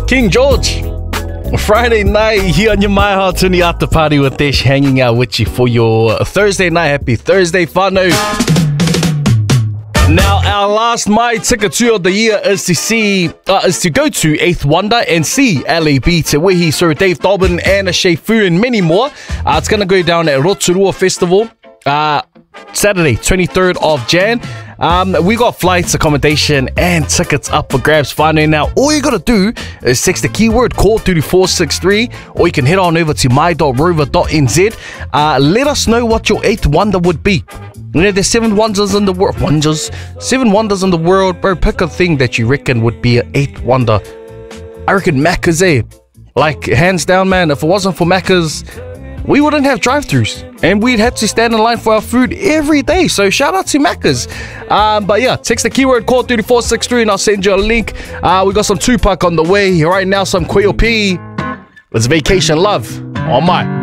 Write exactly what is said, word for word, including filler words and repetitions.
King George. Friday night here on your My Heart Tuni after party with Desh, hanging out with you for your Thursday night. Happy Thursday, whānau. Now, our last My Tika of the year is to see, uh, is to go to Eighth Wonder and see L A B Te Wehi, Sir Dave Dobbin, Anna Shefu, and many more. Uh, it's going to go down at Rotorua Festival, uh, Saturday, twenty-third of Jan. Um, we got flights, accommodation, and tickets up for grabs. Finally, now all you gotta do is text the keyword call through to four six three, or you can head on over to my dot rover dot n z. Uh, let us know what your eighth wonder would be. You know, there's seven wonders in the world. Wonders, seven wonders in the world, bro. Pick a thing that you reckon would be an eighth wonder. I reckon Macca's, eh? Like hands down, man. If it wasn't for Macca's, we wouldn't have drive-thrus, and we'd have to stand in line for our food every day. So shout out to Macca's. Um, but yeah, text the keyword call through to four six three, and I'll send you a link. Uh, we got some Tupac on the way right now. Some Quail P. It's Vacation Love on my